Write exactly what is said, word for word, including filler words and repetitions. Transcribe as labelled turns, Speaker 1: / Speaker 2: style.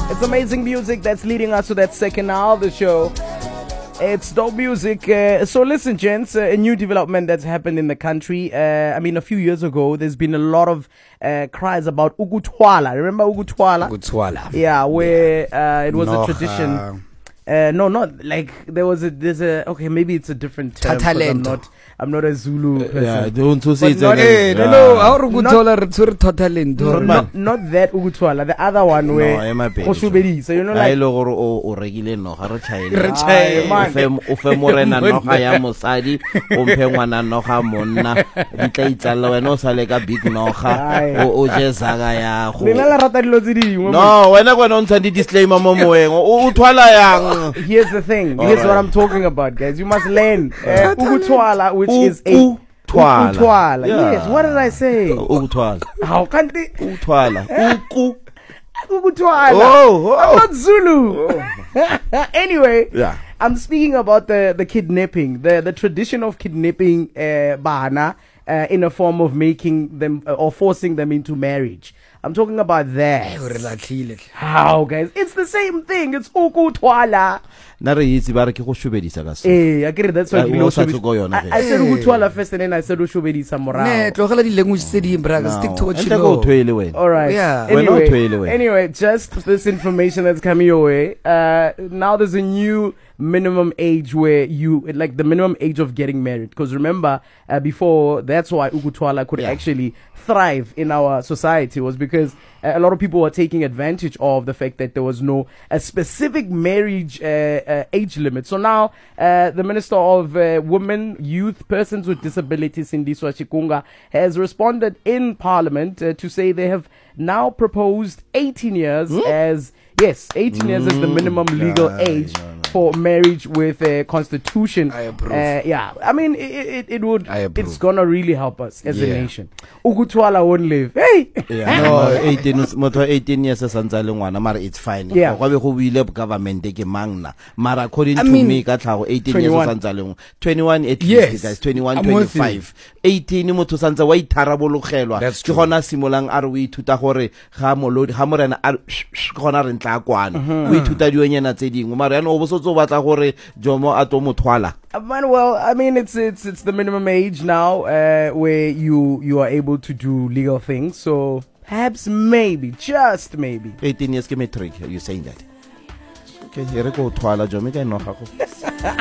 Speaker 1: It's amazing music that's leading us to that second hour of the show. It's dope music. Uh, so listen, gents, uh, a new development that's happened in the country. Uh, I mean, a few years ago, there's been a lot of uh, cries about Ukutwala. Remember Ukutwala?
Speaker 2: Ukutwala.
Speaker 1: Yeah, where uh, it was
Speaker 2: no,
Speaker 1: a tradition. Uh, no, not like there was a. There's a. Okay, maybe it's a different term. I'm not. I'm not a Zulu person.
Speaker 3: Yeah, don't to say it
Speaker 2: again. Hey, no, no, our Ukutwala, Totalento.
Speaker 1: Not, not that Ukutwala. The other one where.
Speaker 3: No,
Speaker 1: Oshubedi. So you know, like.
Speaker 3: I logo o o regile no hara chai.
Speaker 1: Chai, man.
Speaker 3: Ufem ufem morena no ha ya mosadi. Umpe ngwana no ha monna. Di tla itsala wena o sale ka big no ha. O o jezaga ya go.
Speaker 1: Nna la rata dilo tse dingwe.
Speaker 3: No, wena kwena o ntsa di disclaimer mo moeng. O uthwala yang.
Speaker 1: Here's the thing. Here's what I'm talking about, guys. You must learn uh, Ukutwala, which is a
Speaker 3: Ukutwala.
Speaker 1: Ukutwala. Yes. What did I say?
Speaker 3: Ukutwala.
Speaker 1: How can't they?
Speaker 3: Ukutwala. Uku.
Speaker 1: Ukutwala.
Speaker 3: Oh, oh.
Speaker 1: I'm not Zulu. Oh. Anyway.
Speaker 3: Yeah.
Speaker 1: I'm speaking about the, the kidnapping, the, the tradition of kidnapping uh, Bahana uh, in a form of making them uh, or forcing them into marriage. I'm talking about that. How, guys? It's the same thing. It's Ukutwala.
Speaker 3: Nare yitsi ba re ke go shubedisa ka so.
Speaker 1: Eh, I get it. That's why we
Speaker 3: know go
Speaker 1: I, I said Ukutwala first and then I said Ushubedisa morao.
Speaker 2: Ne, tlogela di language tse di braga, stick to what you know.
Speaker 1: All right.
Speaker 2: Yeah.
Speaker 1: Anyway, anyway, just this information that's coming your way. Uh, now there's a new minimum age where you like the minimum age of getting married, because remember uh, before, that's why Ukutwala could yeah. actually thrive in our society, was because uh, a lot of people were taking advantage of the fact that there was no a specific marriage uh, uh, age limit. So now uh, the Minister of uh, Women, Youth, Persons with Disabilities, Sindiswa Chikunga, has responded in Parliament uh, to say they have now proposed eighteen years mm? as yes eighteen mm, years as the minimum legal yeah, age no, no. for marriage with a constitution.
Speaker 2: I approve.
Speaker 1: Uh, yeah, I mean it, it, it would it's gonna really help us as yeah. a nation. Ukutwala won't live. Hey.
Speaker 3: Yeah, no, eighteen moto eighteen years as santsale ngwana mara it's fine.
Speaker 1: Yeah.
Speaker 3: Go be go buile government ke mangna. Mara according
Speaker 2: I
Speaker 3: to
Speaker 2: mean,
Speaker 3: me ka tlhago eighteen years as santsale twenty-one at
Speaker 2: yes.
Speaker 3: least guys twenty-one twenty-five. eighteen motho santse wa itharabologelwa. Ke gona simolang a re o ithuta gore ga molodi ga morena a gona re ntla kwana. O ithuta dionyana tse dingwe mara yana o bosotso batla gore Jomo a to mothwala.
Speaker 1: Well, I mean, it's it's it's the minimum age now uh, where you you are able to do legal things. So perhaps, maybe, just maybe,
Speaker 3: eighteen years ke matric. Are you saying that? Okay, here go thwala Jomo ka no gago.